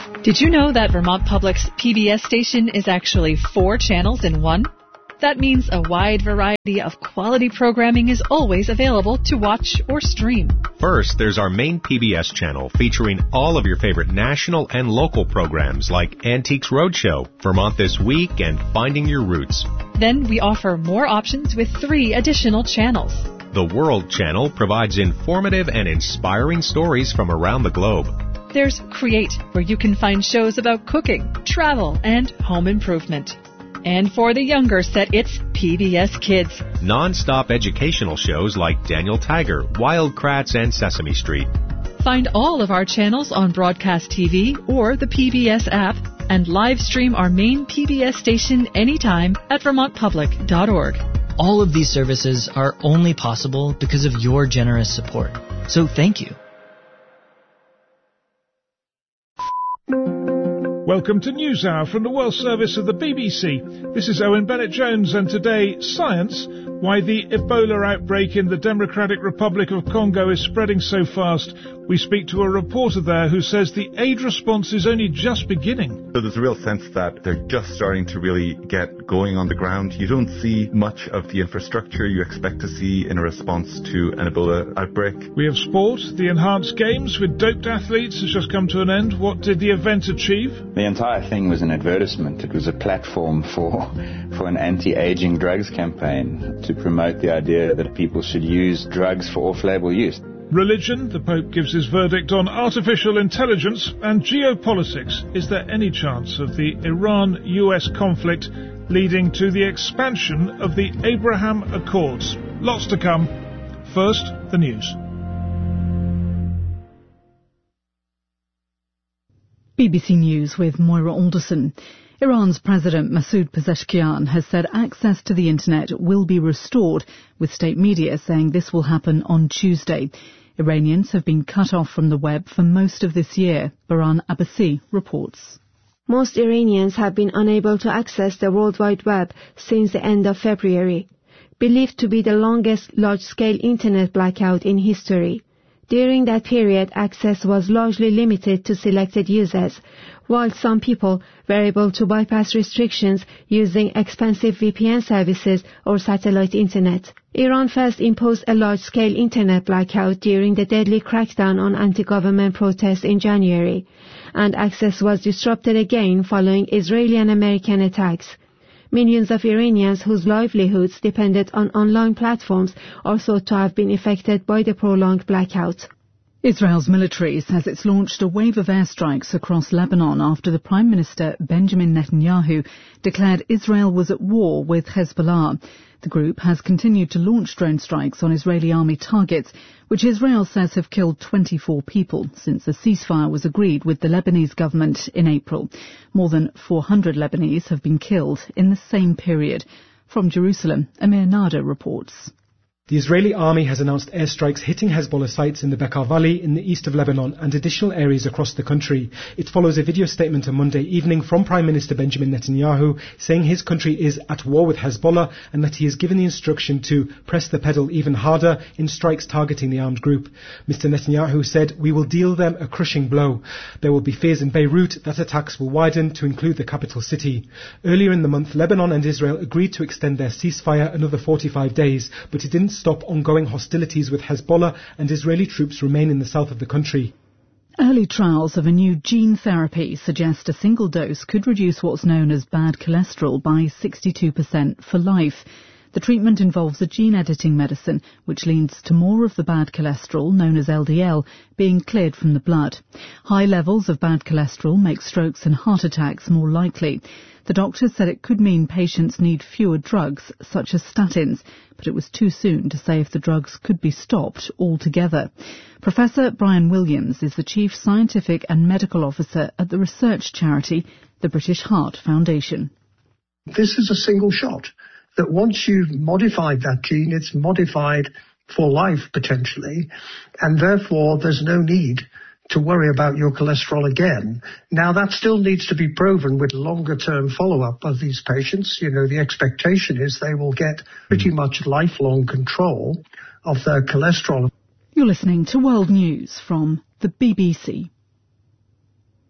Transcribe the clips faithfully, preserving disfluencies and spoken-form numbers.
Did you know that Vermont Public's P B S station is actually four channels in one? That means a wide variety of quality programming is always available to watch or stream. First, there's our main P B S channel featuring all of your favorite national and local programs like Antiques Roadshow, Vermont This Week, and Finding Your Roots. Then we offer more options with three additional channels. The World Channel provides informative and inspiring stories from around the globe. There's Create, where you can find shows about cooking, travel, and home improvement. And for the younger set, it's P B S Kids. Non-stop educational shows like Daniel Tiger, Wild Kratts, and Sesame Street. Find all of our channels on Broadcast T V or the P B S app, and live stream our main P B S station anytime at vermont public dot org. All of these services are only possible because of your generous support. So thank you. Welcome to NewsHour from the World Service of the B B C. This is Owen Bennett-Jones, and today, science, why the Ebola outbreak in the Democratic Republic of Congo is spreading so fast. We speak to a reporter there who says the aid response is only just beginning. So there's a real sense that they're just starting to really get going on the ground. You don't see much of the infrastructure you expect to see in a response to an Ebola outbreak. We have sport. The Enhanced Games with doped athletes has just come to an end. What did the event achieve? The entire thing was an advertisement. It was a platform for for an anti-aging drugs campaign to promote the idea that people should use drugs for off-label use. Religion. The Pope gives his verdict on artificial intelligence. And geopolitics. Is there any chance of the Iran-U S conflict leading to the expansion of the Abraham Accords? Lots to come. First, the news. B B C News with Moira Alderson. Iran's President Masoud Pezeshkian has said access to the internet will be restored, with state media saying this will happen on Tuesday. Iranians have been cut off from the web for most of this year. Baran Abbasi reports. Most Iranians have been unable to access the World Wide Web since the end of February, believed to be the longest large-scale internet blackout in history. During that period, access was largely limited to selected users, while some people were able to bypass restrictions using expensive V P N services or satellite internet. Iran first imposed a large-scale internet blackout during the deadly crackdown on anti-government protests in January, and access was disrupted again following Israeli and American attacks. Millions of Iranians whose livelihoods depended on online platforms are thought to have been affected by the prolonged blackout. Israel's military says it's launched a wave of airstrikes across Lebanon after the Prime Minister Benjamin Netanyahu declared Israel was at war with Hezbollah. The group has continued to launch drone strikes on Israeli army targets, which Israel says have killed twenty-four people since a ceasefire was agreed with the Lebanese government in April. More than four hundred Lebanese have been killed in the same period. From Jerusalem, Amir Nada reports. The Israeli army has announced airstrikes hitting Hezbollah sites in the Bekaa Valley in the east of Lebanon and additional areas across the country. It follows a video statement on Monday evening from Prime Minister Benjamin Netanyahu saying his country is at war with Hezbollah and that he has given the instruction to press the pedal even harder in strikes targeting the armed group. Mister Netanyahu said, "We will deal them a crushing blow. There will be fears in Beirut that attacks will widen to include the capital city." Earlier in the month, Lebanon and Israel agreed to extend their ceasefire another forty-five days, but it didn't stop ongoing hostilities with Hezbollah, and Israeli troops remain in the south of the country. Early trials of a new gene therapy suggest a single dose could reduce what's known as bad cholesterol by sixty-two percent for life. The treatment involves a gene-editing medicine which leads to more of the bad cholesterol, known as L D L, being cleared from the blood. High levels of bad cholesterol make strokes and heart attacks more likely. The doctors said it could mean patients need fewer drugs, such as statins, but it was too soon to say if the drugs could be stopped altogether. Professor Brian Williams is the Chief Scientific and Medical Officer at the research charity, the British Heart Foundation. This is a single shot, that once you've modified that gene, it's modified for life potentially, and therefore there's no need to worry about your cholesterol again. Now, that still needs to be proven with longer-term follow-up of these patients. You know, the expectation is they will get pretty much lifelong control of their cholesterol. You're listening to World News from the B B C.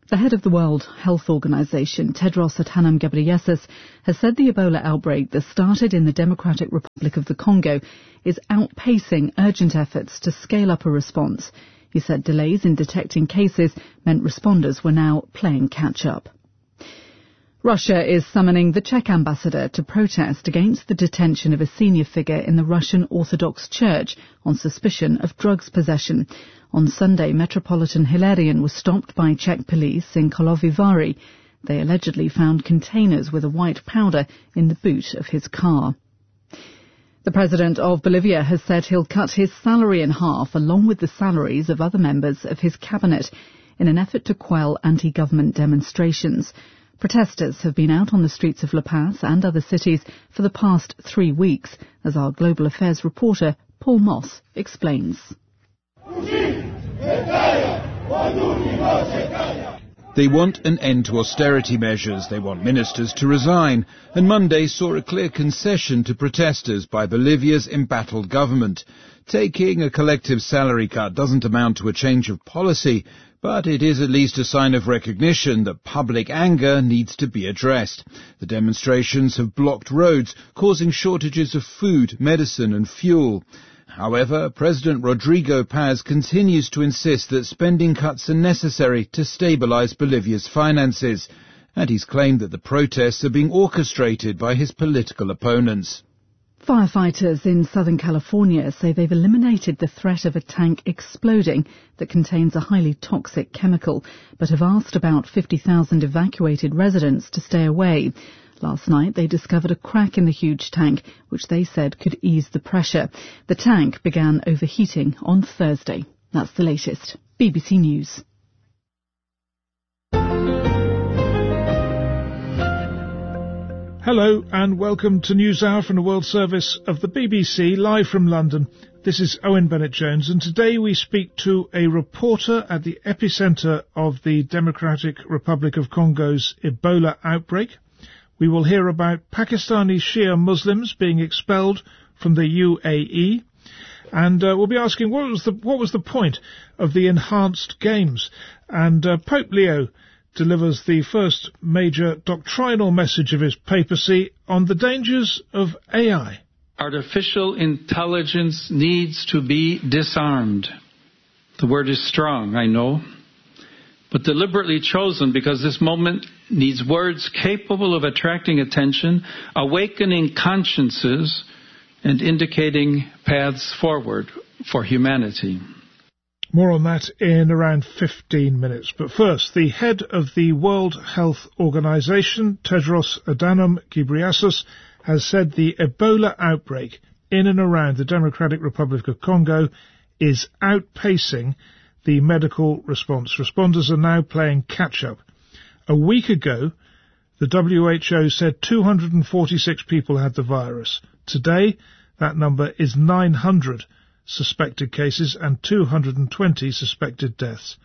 The head of the World Health Organization, Tedros Adhanom Ghebreyesus, has said the Ebola outbreak that started in the Democratic Republic of the Congo is outpacing urgent efforts to scale up a response. He said delays in detecting cases meant responders were now playing catch-up. Russia is summoning the Czech ambassador to protest against the detention of a senior figure in the Russian Orthodox Church on suspicion of drugs possession. On Sunday, Metropolitan Hilarion was stopped by Czech police in Karlovy Vary. They allegedly found containers with a white powder in the boot of his car. The president of Bolivia has said he'll cut his salary in half along with the salaries of other members of his cabinet in an effort to quell anti-government demonstrations. Protesters have been out on the streets of La Paz and other cities for the past three weeks, as our Global Affairs reporter Paul Moss explains. They want an end to austerity measures. They want ministers to resign. And Monday saw a clear concession to protesters by Bolivia's embattled government. Taking a collective salary cut doesn't amount to a change of policy, but it is at least a sign of recognition that public anger needs to be addressed. The demonstrations have blocked roads, causing shortages of food, medicine and fuel. However, President Rodrigo Paz continues to insist that spending cuts are necessary to stabilize Bolivia's finances, and he's claimed that the protests are being orchestrated by his political opponents. Firefighters in Southern California say they've eliminated the threat of a tank exploding that contains a highly toxic chemical, but have asked about fifty thousand evacuated residents to stay away. Last night they discovered a crack in the huge tank, which they said could ease the pressure. The tank began overheating on Thursday. That's the latest. B B C News. Hello and welcome to NewsHour from the World Service of the B B C, live from London. This is Owen Bennett-Jones, and today we speak to a reporter at the epicentre of the Democratic Republic of Congo's Ebola outbreak. We will hear about Pakistani Shia Muslims being expelled from the U A E, and uh, we'll be asking what was the what was the point of the enhanced games. And uh, Pope Leo delivers the first major doctrinal message of his papacy on the dangers of A I. Artificial intelligence needs to be disarmed. The word is strong, I know, but deliberately chosen because this moment needs words capable of attracting attention, awakening consciences, and indicating paths forward for humanity. More on that in around fifteen minutes. But first, the head of the World Health Organization, Tedros Adhanom Ghebreyesus, has said the Ebola outbreak in and around the Democratic Republic of Congo is outpacing the medical response. Responders are now playing catch-up. A week ago, the W H O said two hundred forty-six people had the virus. Today, that number is nine hundred suspected cases and two hundred twenty suspected deaths.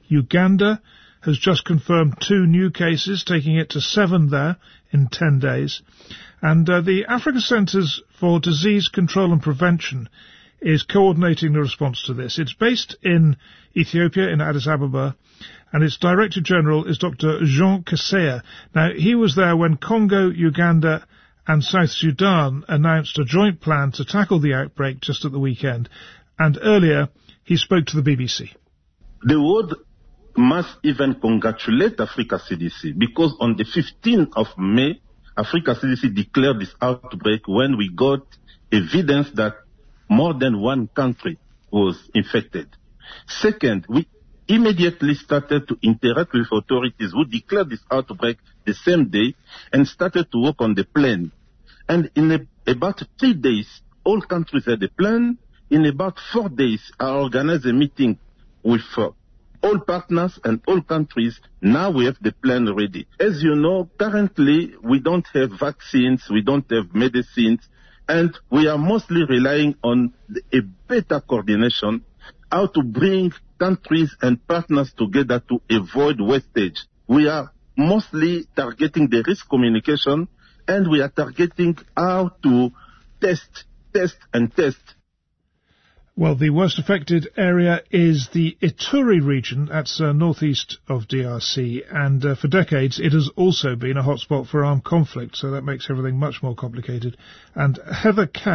Uganda has just confirmed two new cases, taking it to seven there in ten days. And uh, the Africa Centres for Disease Control and Prevention is coordinating the response to this. It's based in Ethiopia, in Addis Ababa, and its Director General is Doctor Jean Kaseya. Now, he was there when Congo, Uganda and South Sudan announced a joint plan to tackle the outbreak just at the weekend. And earlier, he spoke to the B B C. The world must even congratulate Africa C D C because on the fifteenth of May, Africa C D C declared this outbreak when we got evidence that more than one country was infected. Second, we immediately started to interact with authorities who declared this outbreak the same day and started to work on the plan. And in a, about three days, all countries had a plan. In about four days, I organized a meeting with uh, all partners and all countries. Now we have the plan ready. As you know, currently we don't have vaccines, we don't have medicines, and we are mostly relying on the, a better coordination, how to bring countries and partners together to avoid wastage. We are mostly targeting the risk communication, and we are targeting how to test, test, and test. Well, the worst affected area is the Ituri region. That's uh, northeast of D R C, and uh, for decades it has also been a hotspot for armed conflict, so that makes everything much more complicated. And Heather Kerr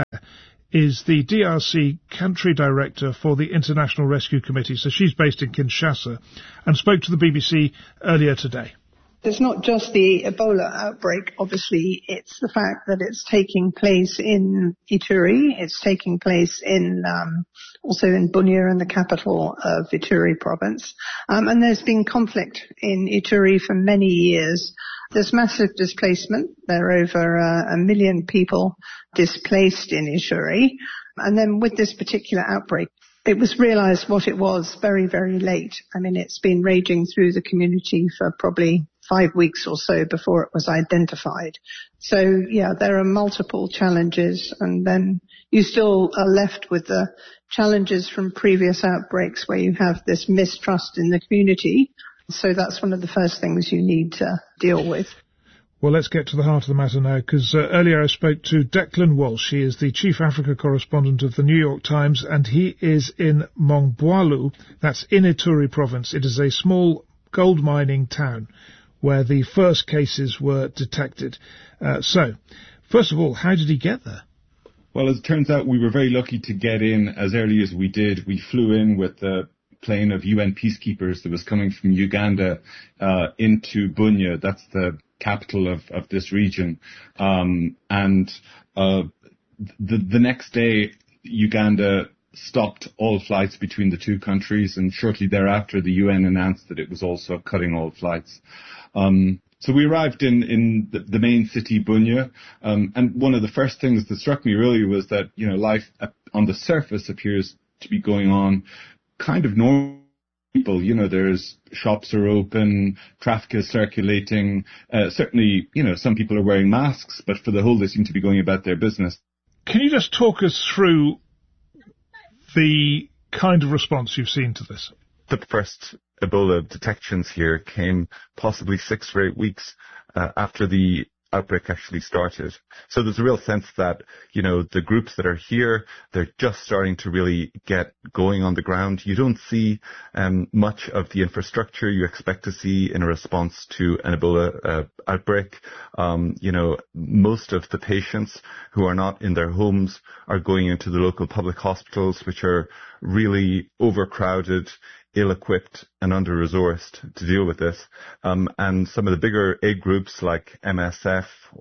is the D R C country director for the International Rescue Committee, so she's based in Kinshasa, and spoke to the B B C earlier today. It's not just the Ebola outbreak, obviously, it's the fact that it's taking place in Ituri, it's taking place in um, also in Bunia, in the capital of Ituri province, um, and there's been conflict in Ituri for many years. There's massive displacement. There are over uh, a million people displaced in Ituri, and then with this particular outbreak, it was realized what it was very, very late. I mean, it's been raging through the community for probably five weeks or so before it was identified. So, yeah, there are multiple challenges, and then you still are left with the challenges from previous outbreaks where you have this mistrust in the community. So that's one of the first things you need to deal with. Well, let's get to the heart of the matter now, because uh, earlier I spoke to Declan Walsh. He is the chief Africa correspondent of the New York Times, and he is in Mongboalu. That's in Ituri province. It is a small gold mining town where the first cases were detected. Uh, so, first of all, how did he get there? Well, as it turns out, we were very lucky to get in as early as we did. We flew in with the plane of U N peacekeepers that was coming from Uganda uh, into Bunia. That's the capital of, of this region. Um, and uh, the, the next day, Uganda stopped all flights between the two countries, and shortly thereafter, the U N announced that it was also cutting all flights. Um, so we arrived in, in the, the main city, Bunia, um, and one of the first things that struck me really was that, you know, life on the surface appears to be going on kind of normal. People, you know, there's shops are open, traffic is circulating. Uh, certainly, you know, some people are wearing masks, but for the whole, they seem to be going about their business. Can you just talk us through the kind of response you've seen to this? The first Ebola detections here came possibly six or eight weeks uh, after the outbreak actually started. So there's a real sense that, you know, the groups that are here, they're just starting to really get going on the ground. You don't see um, much of the infrastructure you expect to see in a response to an Ebola uh, outbreak. Um, you know, most of the patients who are not in their homes are going into the local public hospitals, which are really overcrowded, ill-equipped and under-resourced to deal with this. Um, and some of the bigger aid groups like M S F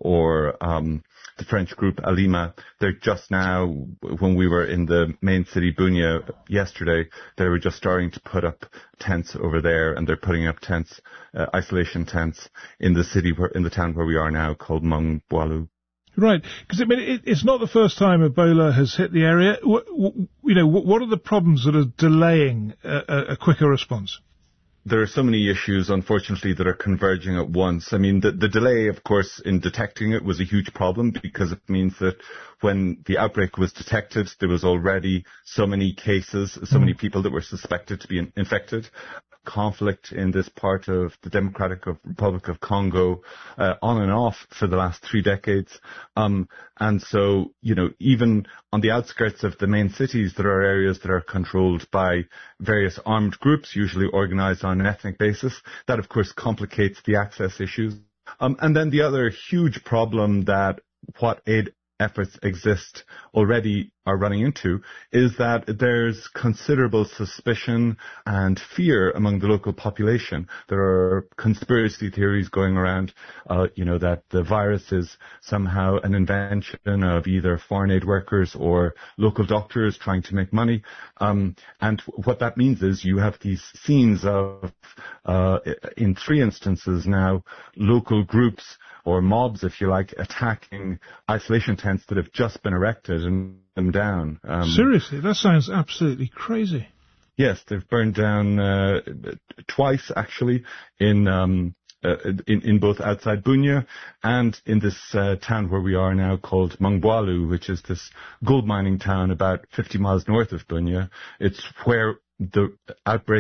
or um, the French group Alima, they're just now, when we were in the main city Bunia yesterday, they were just starting to put up tents over there, and they're putting up tents, uh, isolation tents in the city, where, in the town where we are now, called Mongboalu. Right, because I mean, it, it's not the first time Ebola has hit the area. What, you know, what are the problems that are delaying a, a quicker response? There are so many issues, unfortunately, that are converging at once. I mean, the, the delay, of course, in detecting it was a huge problem, because it means that when the outbreak was detected, there was already so many cases, so many people that were suspected to be in, infected. Conflict in this part of the Democratic Republic of Congo uh, on and off for the last three decades. Um, and so, you know, even on the outskirts of the main cities, there are areas that are controlled by various armed groups, usually organized on an ethnic basis. That, of course, complicates the access issues. Um, and then the other huge problem that what aid efforts exist already are running into is that there's considerable suspicion and fear among the local population. There are conspiracy theories going around, uh, you know, that the virus is somehow an invention of either foreign aid workers or local doctors trying to make money. Um, and what that means is you have these scenes of, uh, in three instances now, local groups or mobs, if you like, attacking isolation tents that have just been erected and them down. Um, Seriously, that sounds absolutely crazy. Yes, they've burned down uh, twice, actually, in, um, uh, in in both outside Bunia and in this uh, town where we are now called Mongboalu, which is this gold mining town about fifty miles north of Bunia. It's where the outbreak has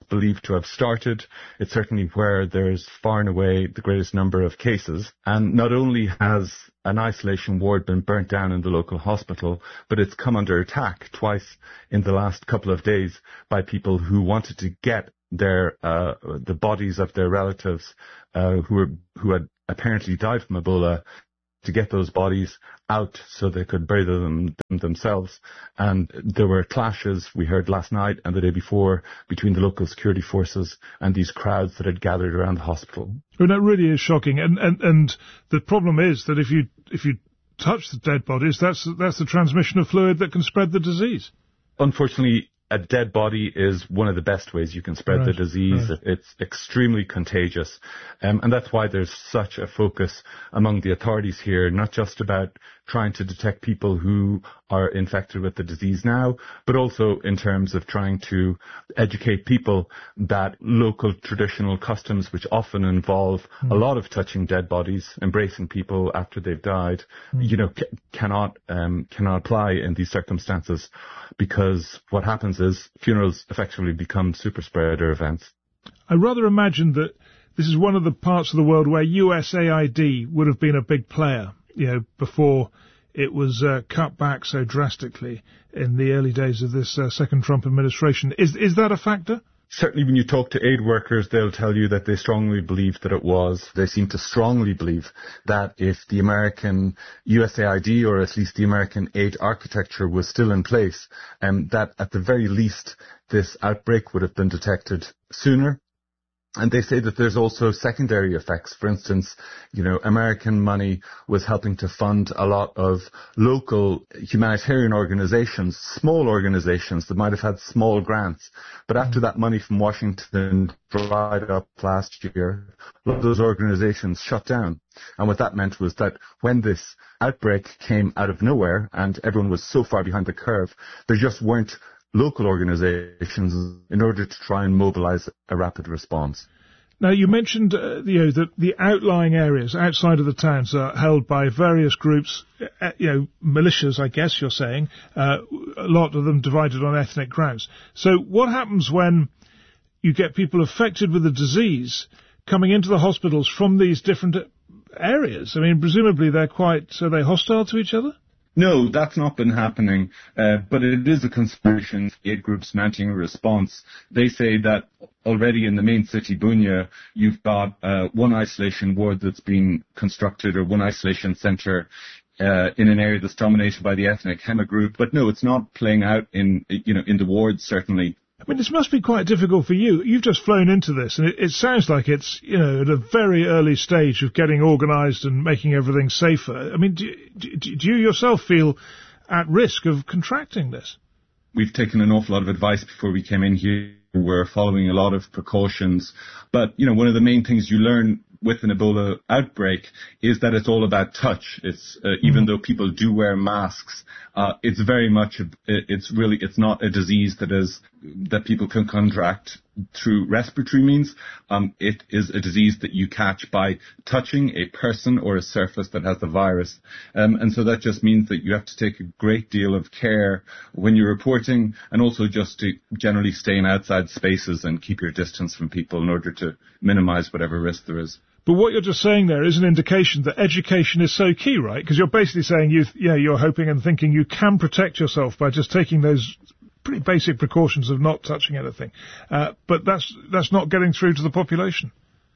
believed to have started. It's certainly where there's far and away the greatest number of cases. And not only has an isolation ward been burnt down in the local hospital, but it's come under attack twice in the last couple of days by people who wanted to get their uh, the bodies of their relatives uh, who were who had apparently died from Ebola, to get those bodies out so they could bury them, them themselves. And there were clashes, we heard last night and the day before, between the local security forces and these crowds that had gathered around the hospital. Well, that really is shocking. And, and, and the problem is that if you, if you touch the dead bodies, that's, that's the transmission of fluid that can spread the disease. Unfortunately, a dead body is one of the best ways you can spread right, the disease. Right. It's extremely contagious. Um, and that's why there's such a focus among the authorities here, not just about trying to detect people who are infected with the disease now, but also in terms of trying to educate people that local traditional customs, which often involve mm. a lot of touching dead bodies, embracing people after they've died, mm. you know, c- cannot, um, cannot apply in these circumstances, because what happens is funerals effectively become super spreader events. I rather imagine that this is one of the parts of the world where U S A I D would have been a big player, you know, before it was uh, cut back so drastically in the early days of this uh, second Trump administration. Is is that a factor? Certainly when you talk to aid workers, they'll tell you that they strongly believe that it was. They seem to strongly believe that if the American U S A I D, or at least the American aid architecture, was still in place, um, that at the very least this outbreak would have been detected sooner. And they say that there's also secondary effects. For instance, you know, American money was helping to fund a lot of local humanitarian organizations, small organizations that might have had small grants. But after that money from Washington dried up last year, a lot of those organizations shut down. And what that meant was that when this outbreak came out of nowhere and everyone was so far behind the curve, there just weren't local organizations in order to try and mobilize a rapid response. Now, you mentioned uh, you know, that the outlying areas outside of the towns are held by various groups, uh, you know, militias, I guess you're saying, uh, a lot of them divided on ethnic grounds. So what happens when you get people affected with the disease coming into the hospitals from these different areas? I mean, presumably they're quite, are they hostile to each other? No, that's not been happening, uh, but it is a consideration. Aid groups mounting a response. They say that already in the main city, Bunia, you've got uh, one isolation ward that's been constructed, or one isolation centre uh, in an area that's dominated by the ethnic Hema group. But no, it's not playing out in, you know, in the wards, certainly. I mean, this must be quite difficult for you. You've just flown into this, and it, it sounds like it's, you know, at a very early stage of getting organised and making everything safer. I mean, do, do, do you yourself feel at risk of contracting this? We've taken an awful lot of advice before we came in here. We're following a lot of precautions. But, you know, one of the main things you learn with an Ebola outbreak is that it's all about touch. It's uh, even mm-hmm. though people do wear masks, uh, it's very much, a, it's really, it's not a disease that is, that people can contract through respiratory means. Um, it is a disease that you catch by touching a person or a surface that has the virus. Um, and so that just means that you have to take a great deal of care when you're reporting, and also just to generally stay in outside spaces and keep your distance from people in order to minimize whatever risk there is. But what you're just saying there is an indication that education is so key, right? Because you're basically saying you, yeah, you're hoping and thinking you can protect yourself by just taking those pretty basic precautions of not touching anything. Uh, but that's that's not getting through to the population.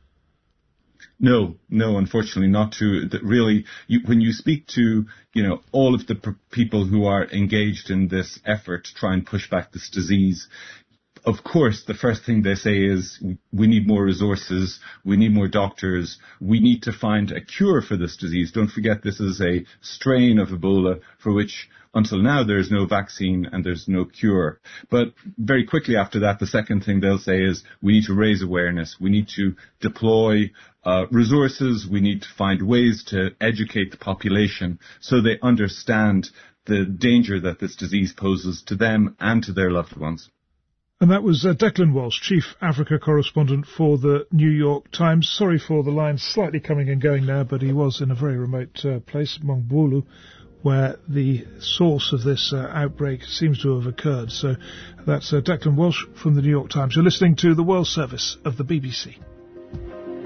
No, no, unfortunately not to. Really, you, when you speak to, you know, all of the pr- people who are engaged in this effort to try and push back this disease, of course, the first thing they say is we need more resources, we need more doctors, we need to find a cure for this disease. Don't forget, this is a strain of Ebola for which until now there is no vaccine and there's no cure. But very quickly after that, the second thing they'll say is we need to raise awareness, we need to deploy uh, resources, we need to find ways to educate the population so they understand the danger that this disease poses to them and to their loved ones. And that was uh, Declan Walsh, Chief Africa Correspondent for the New York Times. Sorry for the line slightly coming and going there, but he was in a very remote uh, place, Mongbulu, where the source of this uh, outbreak seems to have occurred. So that's uh, Declan Walsh from the New York Times. You're listening to the World Service of the B B C.